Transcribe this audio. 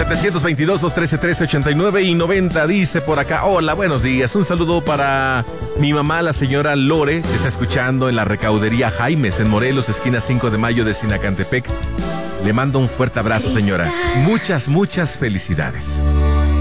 722-213-1389 y 90 dice por acá. Hola, buenos días. Un saludo para mi mamá, la señora Lore, que está escuchando en la recaudería Jaimes, en Morelos, esquina 5 de Mayo de Sinacantepec. Le mando un fuerte abrazo, señora. Muchas, muchas felicidades.